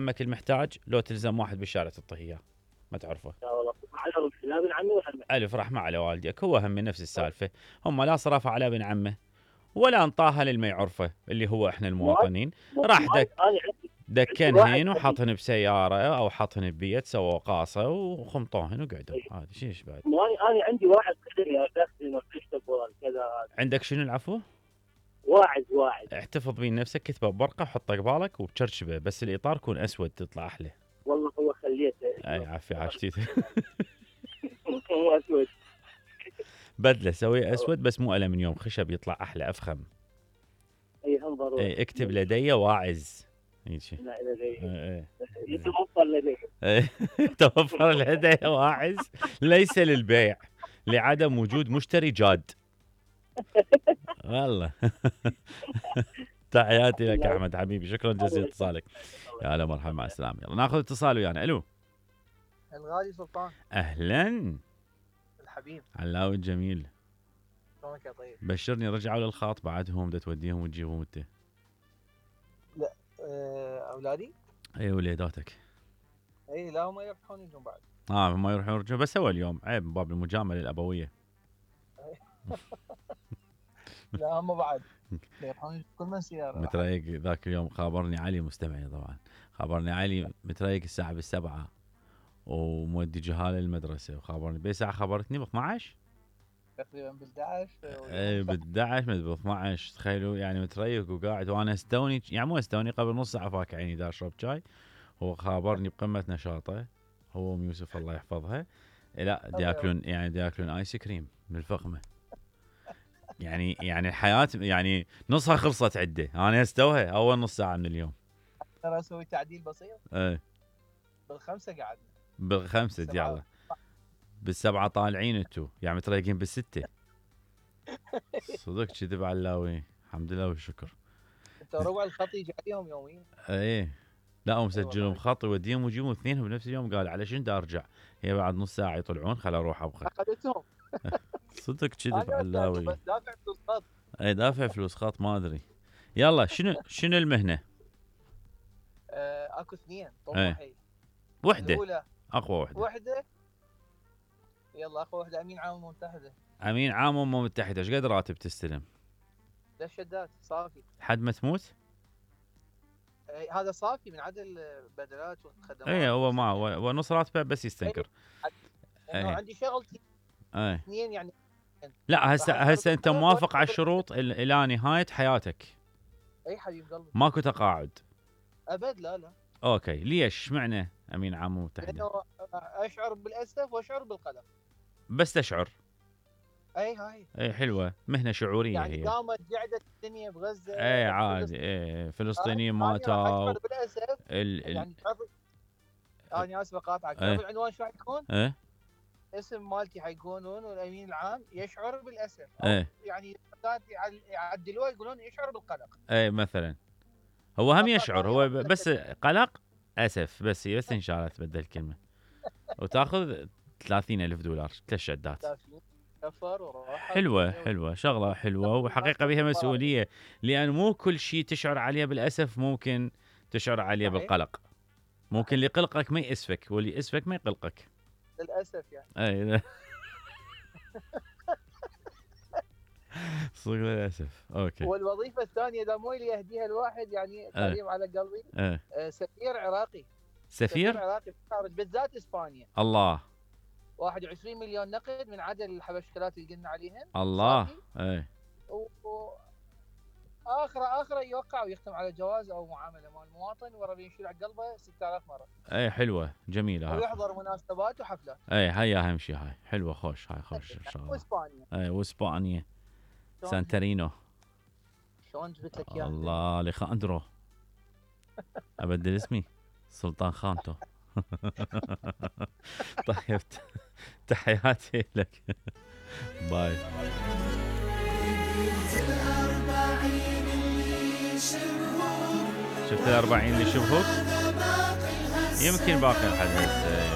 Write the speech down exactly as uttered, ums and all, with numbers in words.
عمك المحتاج، لو تلزم واحد بالشارع تعطيه اياه ما تعرفه. لا والله حجر لا ابن عمي ولا ابن عمي. الف رحمه على والديك، هو هم من نفس السالفه، هم لا صرفوا على ابن عمه ولا انطاها للما يعرفه اللي هو احنا المواطنين، راح دك انا عندي دكنهن وحطهن بسياره او حطهن ببيت، سووا قاصه وخمطوهن وقعدوا. هذا شيء ايش بعد؟ انا انا عندي واحد كثير يا اخي وكذا كذا. عندك شنو العفو؟ واعز واعز. احتفظ بين نفسك، كتبه بورقه حطه قبالك وبتشرشبه، بس الاطار يكون اسود تطلع احلى. والله هو خليته. اي عافي عاشتي. هو اسود. بدله سوي اسود بس مو الومنيوم، خشب يطلع احلى افخم. اي هم ضروري. اي اكتب لدي واعز. اي شيء. لا لدي. اي يتوفر لدي. اي توفر الهدايا واعز ليس للبيع، لعدم وجود مشتري جاد. والله. تحياتي لك يا احمد حبيبي، شكرا جزيلا اتصالك. يا هلا مرحبا مع السلامه. يلا ناخذ اتصال ويانا. الو الغالي سلطان. اهلا الحبيب. علاوي الجميل. شلونك يا طيب؟ بشرني رجعوا للخاط بعدهم، دا توديهم وتجيبهم انت. لا أه اولادي؟ اي وليداتك. اي لا هم يروحون يجون بعد. اه ما يروحون يرجعون، بس هو اليوم عيب من باب المجامله الابويه. لا هم بعد يروحون كل من سياره. متريق ذاك اليوم خابرني علي، مستمعي طبعا، خابرني علي متريق الساعه بالسبعه ومودي جهال المدرسه، وخابرني باي ساعه خبرتني ب اثنعش تقريبا بال احد عشر. اي بال احد عشر ب اثنعش. تخيلوا يعني متريق وقاعد وانا استوني، يعني مو استوني، قبل نص ساعه فاك عيني دا اشرب شاي، هو خابرني بقمه نشاطه هو ام يوسف الله يحفظها. لا دي ياكلون يعني دي ياكلون ايس كريم من الفقمه. يعني يعني الحياه يعني نصها خلصت عده، انا استوها اول نص ساعه من اليوم. ترى اسوي تعديل بسيط. ايه بالخمسه قعدنا. بالخمسه يلا، بالسبعه طالعين انتو، يعني متريقين بالسته. صدق كذب علاوي. الحمد لله والشكر. انت ربع الخط يجي عليهم يوميا. ايه لا ومسجلهم خط يوديهم ويجيبهم اثنينهم بنفس اليوم. قال على شنو دا ارجع، هي بعد نص ساعه يطلعون خل اروح ابخر. اخذتهم. صدق كذب علاوي. بس دافع فلوس خط. اي دافع فلوس خط ما ادري. يلا شنو شنو المهنه؟ آه اكو اثنين طموحي. وحده الاولى اقوى وحده. وحده يلا اقوى وحده امين عام الامم المتحده. امين عام الامم المتحده، ايش قد راتب تستلم؟ ذا الشدات صافي لحد ما تموت؟ اي هذا صافي من عدد البدلات والخدمات. اي هو ما هو نص راتبه بس يستنكر. انه عندي شغلتي اي اثنين يعني. لا هسه هسه انت موافق على الشروط الى نهايه حياتك. اي حبيب قلبي. ماكو تقاعد ابد. لا لا. اوكي ليش معنى امين عام الامم المتحده؟ لانه اشعر بالاسف واشعر بالقلق. بس تشعر. اي هاي اي حلوه مهنه شعوريه يعني هي. قامت قعدت الدنيا بغزه. اي عادي. اي فلسطينيين ماتوا. بالاسف ال... ال... يعني تعرف انا اسف اقاطعك. تعرف العنوان شو راح يكون؟ ايه اسم مالتي حيكونون والامين العام يشعر بالاسف. ايه يعني يعدلوها يقولون يشعر بالقلق. ايه مثلا هو هم يشعر، هو بس قلق اسف، بس بس ان شاء الله تبدل الكلمه وتاخذ ثلاثين ألف دولار ثلاث شدات. حلوه حلوه شغله حلوه، وحقيقه بها مسؤوليه، لان مو كل شيء تشعر عليه بالاسف ممكن تشعر عليه بالقلق. ممكن اللي يقلقك ما يأسفك، واللي يأسفك ما يقلقك للاسف يعني. اي صدق للاسف. اوكي. والوظيفه الثانيه اذا مو اللي يهديها الواحد يعني كريم على قلبي. اه. آه سفير عراقي. سفير؟ سفير عراقي بالذات اسبانيا. الله. واحد وعشرين مليون نقد من عدد الحبشكلات اللي قلنا عليهن. الله. اي. و اخره اخره يوقع ويختم على جواز او معامله مال المواطن ورا بينشيل على قلبه ستة آلاف مره. اي حلوه جميله هاي. ويحضر مناسبات وحفلات. اي هاي اهم شيء، هاي حلوه خوش، هاي خوش ان شاء الله. واسبانيا. اي واسبانيا سانترينو. شلون جبت لك اياه؟ الله ليخاندرو. ابدل اسمي سلطان خانتو. طيب تحياتي لك. باي. شفت الأربعين اللي شبهوك؟ يمكن باقي الحدث.